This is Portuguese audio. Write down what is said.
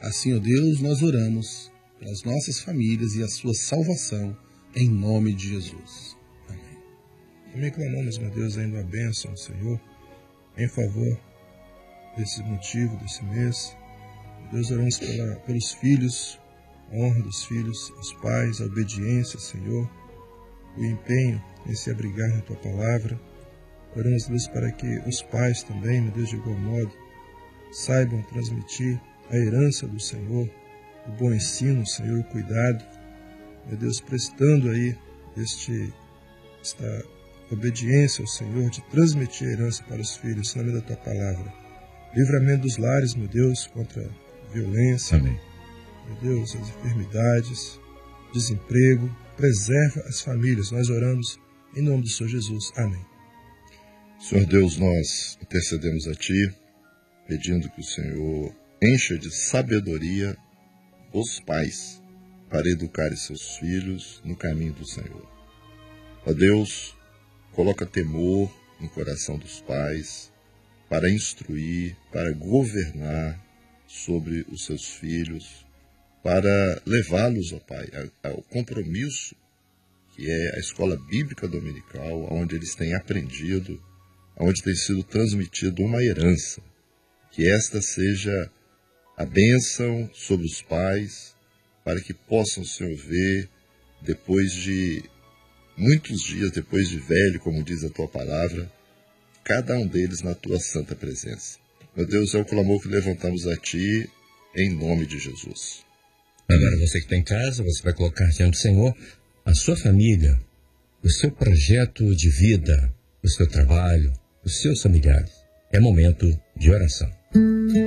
Assim, ó Deus, nós oramos pelas nossas famílias e a sua salvação, em nome de Jesus. Amém. Também clamamos, meu Deus, ainda a bênção, Senhor, em favor desse motivo, desse mês. Meu Deus, oramos pelos filhos, a honra dos filhos, os pais, a obediência, Senhor, o empenho em se abrigar na Tua Palavra. Oramos, Deus, para que os pais também, meu Deus, de igual modo, saibam transmitir a herança do Senhor, o bom ensino, Senhor, o cuidado, meu Deus, prestando aí esta obediência ao Senhor, de transmitir a herança para os filhos, em nome da Tua Palavra. Livramento dos lares, meu Deus, contra a violência. Amém. Meu Deus, as enfermidades, desemprego, preserva as famílias. Nós oramos em nome do Senhor Jesus. Amém. Senhor Deus, nós intercedemos a Ti, pedindo que o Senhor encha de sabedoria os pais para educar seus filhos no caminho do Senhor. Ó Deus, coloca temor no coração dos pais para instruir, para governar sobre os seus filhos, para levá-los, ó Pai, ao compromisso que é a escola bíblica dominical, onde eles têm aprendido, onde tem sido transmitida uma herança. Que esta seja a bênção sobre os pais, para que possam, Senhor, ver, depois de muitos dias, depois de velho, como diz a Tua Palavra, cada um deles na Tua santa presença. Meu Deus, é o clamor que levantamos a Ti, em nome de Jesus. Agora, você que está em casa, você vai colocar diante do Senhor a sua família, o seu projeto de vida, o seu trabalho, os seus familiares. É momento de oração.